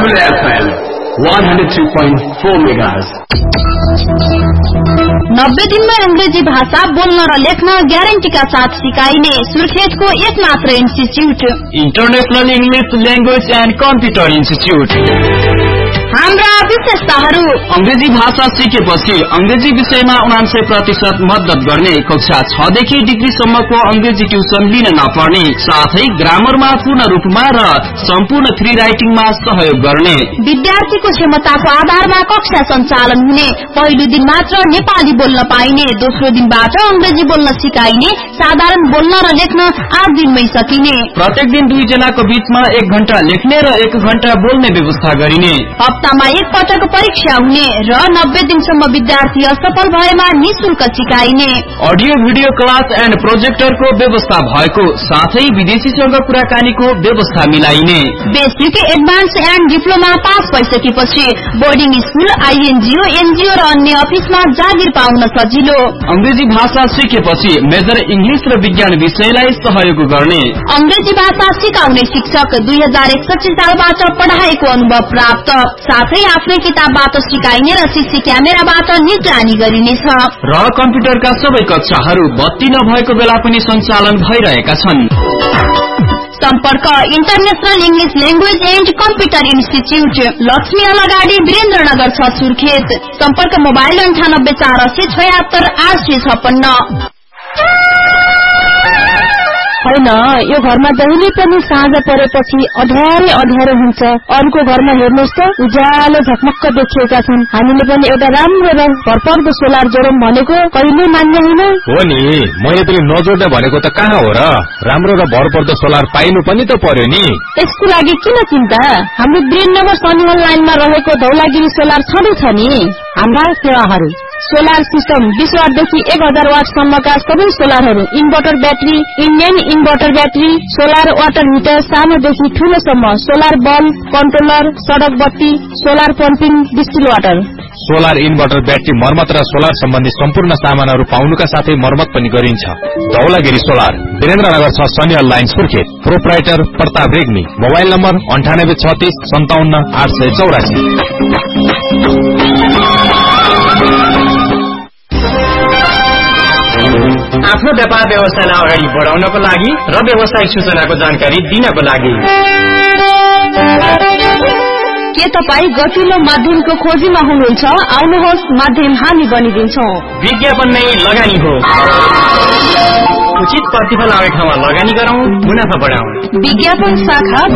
Rasul FM 102.4 MHz 90 दिनमा अंग्रेजी भाषा बोल्न र लेख्न ग्यारेन्टीका साथ सिकाइने सुर्खेतको एकमात्र institute international English language and computer institute. हाम्रा विशेषताहरू: अंग्रेजी भाषा सिकेपछि अंग्रेजी विषयमा 99% मद्दत गर्ने, कक्षा 6 देखि डिग्रीसम्मको अंग्रेजी ट्युसन लिन नपर्ने, साथै ग्रामरमा पूर्ण रूपमा र सम्पूर्ण फ्री राइटिङमा सहयोग गर्ने, विद्यार्थीको क्षमताको आधारमा कक्षा सञ्चालन हुने, पहिलो दिन मात्र नेपाली बोल्न पाइने, दोस्रो दिनबाट अंग्रेजी बोल्न सिकाइने, साधारण बोल्न र लेख्न 8 दिनमै सकिने, प्रत्येक दिन 2 जनाको बीचमा 1 घण्टा लेख्ने र 1 घण्टा बोल्ने व्यवस्था गरिने, हप्तामा एक पटक परीक्षा हुने र 90 दिनसम्म विद्यार्थी असफल भएमा निशुल्क सिकाइने, अडियो भिडियो क्लास एन्ड प्रोजेक्टरको व्यवस्था भएको, साथै विदेशीसँग कुराकानीको व्यवस्था मिलाइने, basic, advance and diploma pass भइसकेपछि बोर्डिङ स्कूल, आईएनजीओ, एनजीओ र अन्य अफिसमा जागिर पाउन सजिलो, अंग्रेजी भाषा सिकेपछि मेजर इंग्लिश र विज्ञान विषयलाई सहयोग गर्ने, अंग्रेजी भाषा सिकाउने शिक्षक 2061 सालबाट पढाएको अनुभव प्राप्त, साथै आफ्नै किताबबाट सिकाइने र सीसी क्यामेराबाट निगरानी गरिनेछ र कम्प्युटरका सबै कक्षाहरू बत्ती नभएको बेला पनि सञ्चालन भइरहेका छन्। सम्पर्क international English language and computer institute, Lakshmi अलगाडी, Birendranagar 6 Surkhet. सम्पर्क मोबाइल 98 476 856। होइन, यो घरमा जहिले पनि साँझ परेपछि अँध्यारो हुन्छ। अरूको घरमा हेर्नुहोस् त, उज्यालो झकमक्क देखिएका छन्। हामीले पनि एउटा राम्रो र भरपर्दो सोलर जोडौं भनेको कहिले मान्ने होइन। हो नि, मैले पनि नजोड्दा भनेको त कहाँ हो र। राम्रो र भरपर्दो सोलर पाइनु पनि त पर्यो नि। यसको लागि किन चिन्ता? हाम्रो वीरेन्द्रनगर सनिवल लाइनमा रहेको धौलागिरी सोलर छँदैछ नि। हाम्रा सेवाहरू: सोलर सिस्टम 20 वाटदेखि 1000 वाटसम्मका सबै सोलरहरू, inverter battery, Indian inverter battery, solar water heater सानोदेखि ठूलोसम्म, सोलर बल्ब, कन्ट्रोलर, सडक बत्ती, solar pumping, distil water, solar inverter battery मर्मत र सोलर सम्बन्धी सम्पूर्ण सामानहरू पाउनुका साथै मर्मत पनि गरिन्छ। Dhaulagiri solar, Birendranagar 6 सनिवल line Surkhet. Proprietor Pratap Regmi. Mobile number 9836 57 884। आफ्नो व्यापार व्यवसायलाई अगाडि बढाउनको लागि र व्यावसायिक सूचनाको जानकारी दिनको लागि के तपाईँ गतिलो माध्यमको खोजीमा हुनुहुन्छ? आउनुहोस्, माध्यम हामी बनिदिन्छौँ। विज्ञापन नै लगानी हो। उचित प्रतिफल आउने ठाउँमा लगानी गरौँ, मुनाफा बढाउँ। विज्ञापन शाखा